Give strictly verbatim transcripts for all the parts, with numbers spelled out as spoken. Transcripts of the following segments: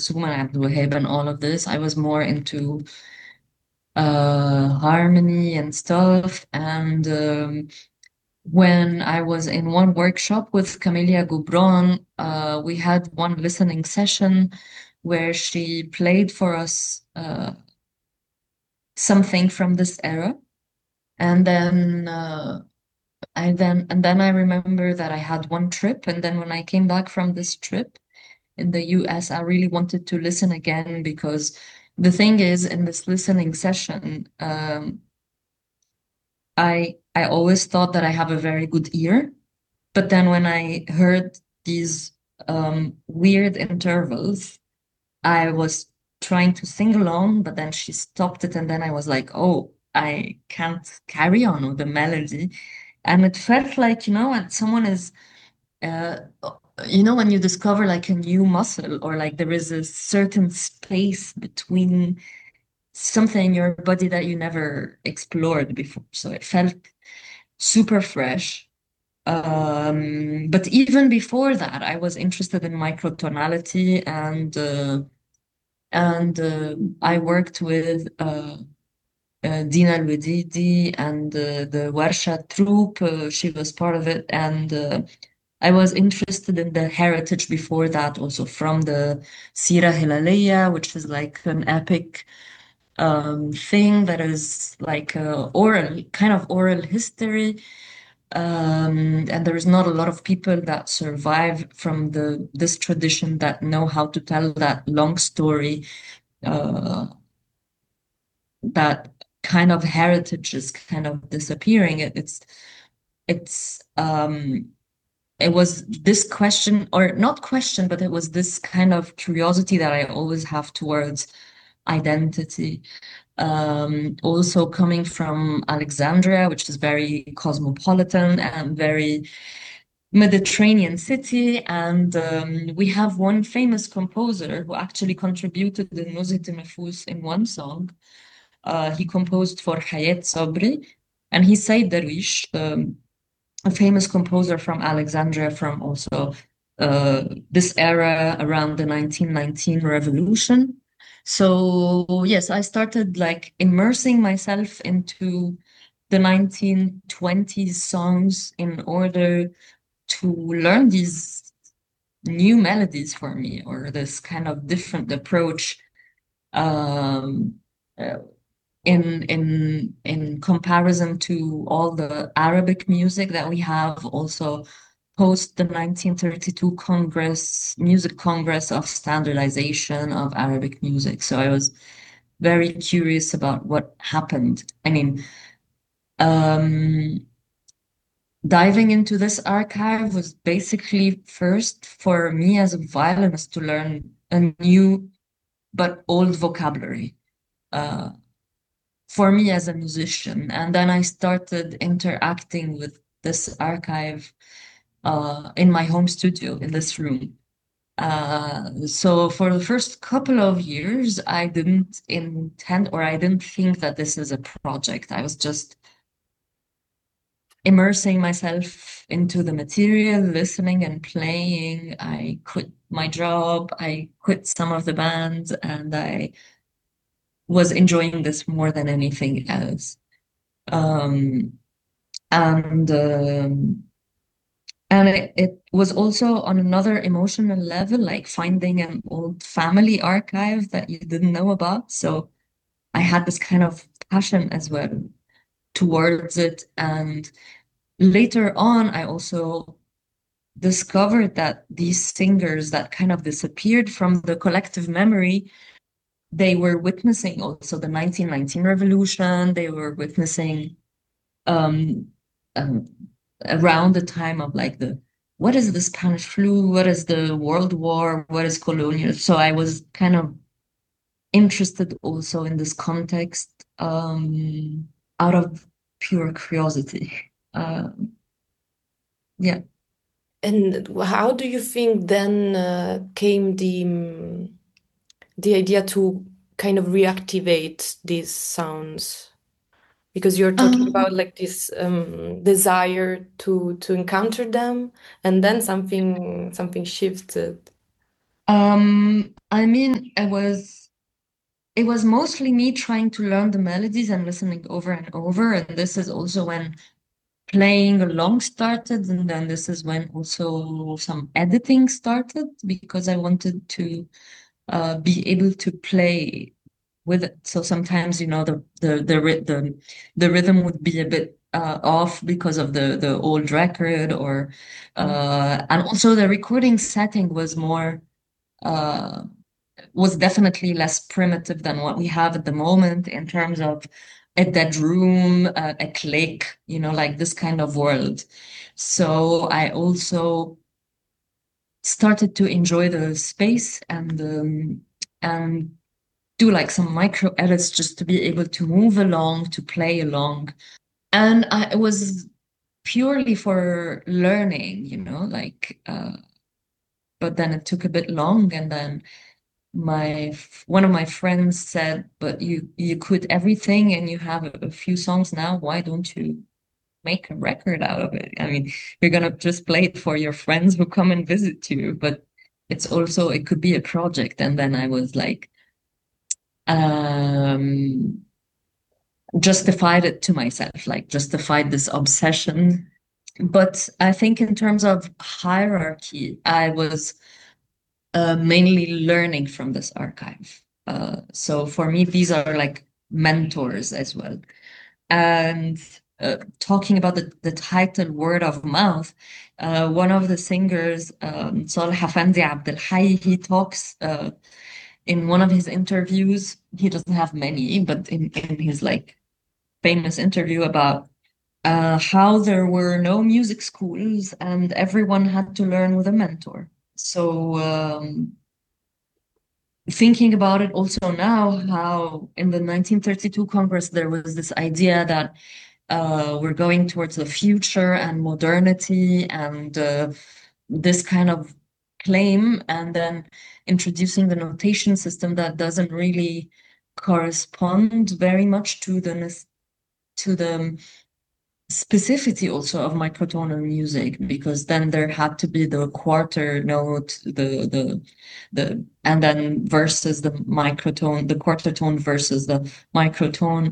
Kulthum and Abdul Wahab and all of this. I was more into uh, harmony and stuff. And um, when I was in one workshop with Camelia Gubron, uh, we had one listening session where she played for us uh, something from this era. And then uh, I then and then I remember that I had one trip, and then when I came back from this trip in the U S, I really wanted to listen again because the thing is, in this listening session, um, I I always thought that I have a very good ear, but then when I heard these um, weird intervals, I was trying to sing along, but then she stopped it, and then I was like, oh, I can't carry on with the melody. And it felt like, you know, when someone is, uh, you know, when you discover like a new muscle or like there is a certain space between something in your body that you never explored before. So it felt super fresh. Um, but even before that, I was interested in microtonality and uh, and uh, I worked with uh, uh, Dina Ludidi and uh, the Warsha troupe. Uh, she was part of it, and uh, I was interested in the heritage before that, also from the Sira Hilaliya, which is like an epic um, thing that is like uh, oral, kind of oral history. Um, and there's not a lot of people that survive from the this tradition that know how to tell that long story. Uh, that kind of heritage is kind of disappearing. It, it's it's um it was this question, or not question, but it was this kind of curiosity that I always have towards identity. Um, also coming from Alexandria, which is very cosmopolitan and very Mediterranean city. And um, we have one famous composer who actually contributed in Nuzhat Nufus in one song. Uh, he composed for Hayat Sabri, and he Said Darwish, um, a famous composer from Alexandria, from also uh, this era around the nineteen nineteen revolution. So yes, I started like immersing myself into the nineteen twenties songs in order to learn these new melodies for me, or this kind of different approach um, uh, in in in comparison to all the Arabic music that we have also post the nineteen thirty-two Congress, Music Congress of Standardization of Arabic Music. So I was very curious about what happened. I mean, um, diving into this archive was basically first for me as a violinist to learn a new but old vocabulary. Uh, for me as a musician. And then I started interacting with this archive uh, in my home studio in this room. Uh, so for the first couple of years, I didn't intend, or I didn't think that this is a project. I was just immersing myself into the material, listening and playing. I quit my job, I quit some of the bands, and I was enjoying this more than anything else. Um, and um, and it, it was also on another emotional level, like finding an old family archive that you didn't know about. So I had this kind of passion as well towards it. And later on, I also discovered that these singers that kind of disappeared from the collective memory, they were witnessing also the nineteen nineteen revolution. They were witnessing um, um, around the time of like the what is the Spanish flu, what is the World War, what is colonial. So I was kind of interested also in this context um, out of pure curiosity. Uh, yeah. And how do you think then uh, came the mm, the idea to kind of reactivate these sounds? Because you're talking Um, about like this um, desire to to encounter them, and then something something shifted. Um, I mean, it was it was mostly me trying to learn the melodies and listening over and over. And this is also when playing along started, and then this is when also some editing started because I wanted to uh, be able to play with it. So sometimes, you know, the the the ry- the, the rhythm would be a bit uh, off because of the the old record, or Mm. uh, and also the recording setting was more uh, was definitely less primitive than what we have at the moment in terms of a dead room, uh, a click, you know, like this kind of world. So I also started to enjoy the space and um, and do like some micro edits just to be able to move along, to play along. And I, it was purely for learning, you know, like, uh, but then it took a bit long. And then my one of my friends said, "But you you quit everything and you have a, a few songs now. Why don't you make a record out of it? I mean, you're gonna just play it for your friends who come and visit you, but it's also it could be a project." And then I was like, um, justified it to myself, like justified this obsession. But I think in terms of hierarchy, I was uh, mainly learning from this archive. Uh, so for me, these are like mentors as well. And uh, talking about the, the title Word of Mouth, uh, one of the singers, um, Saleh Effendi Abdel Hayy, he talks uh, in one of his interviews. He doesn't have many, but in, in his like famous interview about uh, how there were no music schools and everyone had to learn with a mentor. So um, thinking about it also now, how in the nineteen thirty-two Congress there was this idea that uh, we're going towards the future and modernity and uh, this kind of claim, and then introducing the notation system that doesn't really correspond very much to the to the specificity also of microtonal music, because then there had to be the quarter note, the the the and then versus the microtone, the quarter tone versus the microtone,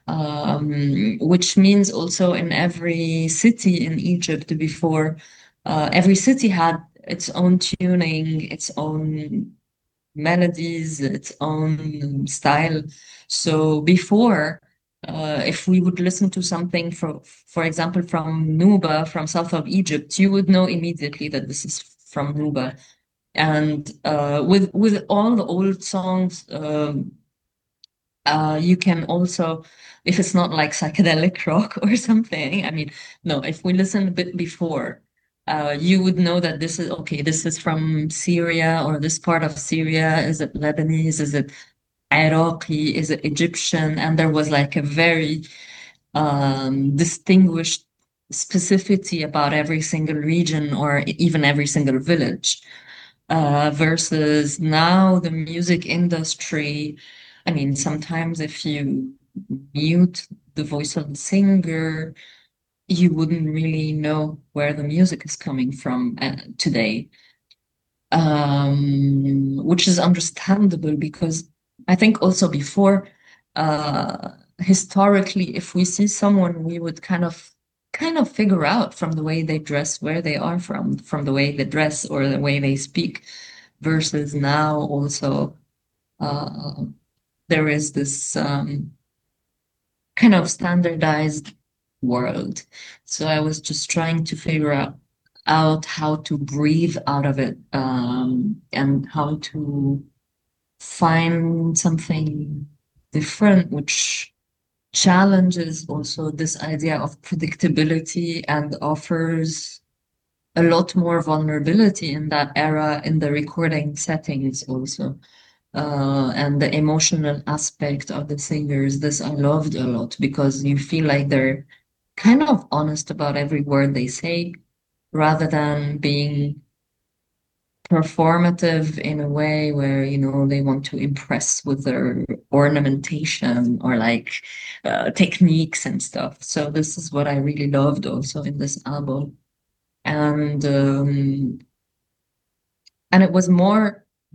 um, which means also in every city in Egypt before, uh, every city had its own tuning, its own melodies, its own style. So before, uh, if we would listen to something, for for example, from Nuba, from south of Egypt, you would know immediately that this is from Nuba. And uh, with with all the old songs, um, uh, you can also, if it's not like psychedelic rock or something, I mean, no, if we listen a bit before, uh, you would know that this is okay, this is from Syria, or this part of Syria. Is it Lebanese? Is it Iraqi? Is it Egyptian? And there was like a very um, distinguished specificity about every single region or even every single village. Uh, versus now the music industry. I mean, sometimes if you mute the voice of the singer, you wouldn't really know where the music is coming from uh, today, um, which is understandable because I think also before, uh, historically, if we see someone, we would kind of kind of figure out from the way they dress where they are from, from the way they dress or the way they speak, versus now also uh, there is this um, kind of standardized world. So I was just trying to figure out out how to breathe out of it, um, and how to find something different, which challenges also this idea of predictability and offers a lot more vulnerability in that era in the recording settings also. Uh, and the emotional aspect of the singers, this I loved a lot because you feel like they're kind of honest about every word they say rather than being performative in a way where, you know, they want to impress with their ornamentation or like uh, techniques and stuff. So this is what I really loved also in this album. And um, and it was more.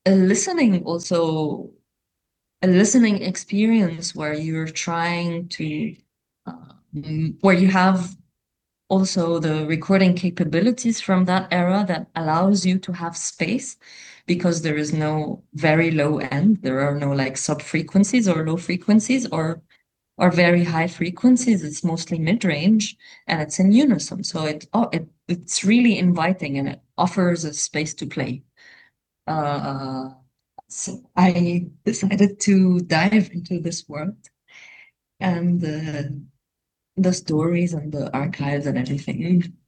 a listening also a listening experience where you're trying to uh, mm, where you have also the recording capabilities from that era that allows you to have space because there is no very low end. There are no like sub frequencies or low frequencies or or very high frequencies. It's mostly mid-range and it's in unison. So it, oh, it it's really inviting and it offers a space to play. Uh, so I decided to dive into this world and uh, the stories and the archives and everything.